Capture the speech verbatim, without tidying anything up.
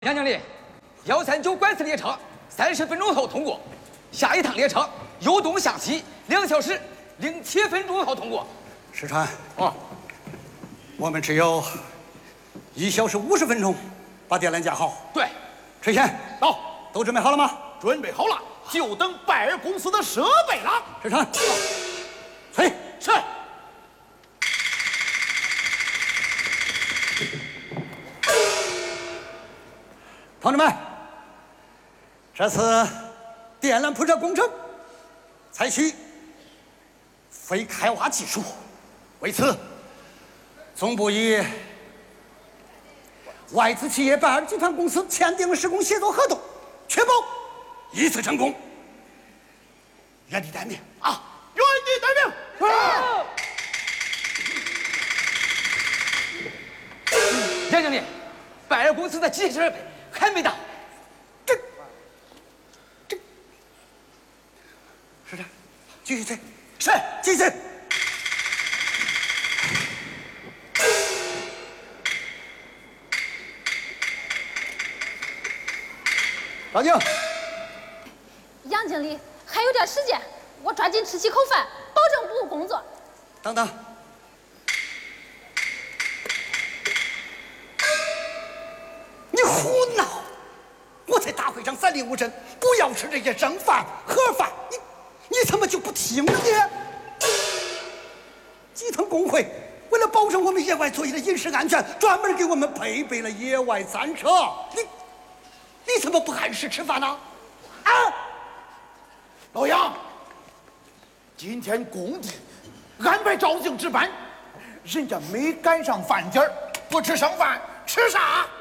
杨经理，幺三九管次列车三十分钟后通过，下一趟列车由东向西两小时零七分钟后通过。 石川， 哦， 我们只有一小时五十分钟把电缆架好。 对， 陈贤， 到， 都准备好了吗？ 准备好了，就等拜耳公司的设备了。 石川，嘿， 是。 同志们，这次电缆铺设工程采取非开挖技术，为此，总部与外资企业拜耳集团公司签订了施工协作合同，确保一次成功。原地待命啊！ 原地待命。啊！ 杨经理，拜耳公司的机器设备还没到。 这这，是的，继续催， 是， 继续。老静， 杨经理，还有点时间，我抓紧吃几口饭，保证不误工作。 等等，你胡闹！我在大会上三令五申，不要吃这些剩饭盒饭，你你怎么就不听呢？你基层工会为了保证我们野外作业的饮食安全，专门给我们配备了野外餐车。你你怎么不按时吃饭呢？啊！ 老杨，今天工地安排照镜值班，人家没赶上饭点儿，不吃剩饭，吃啥？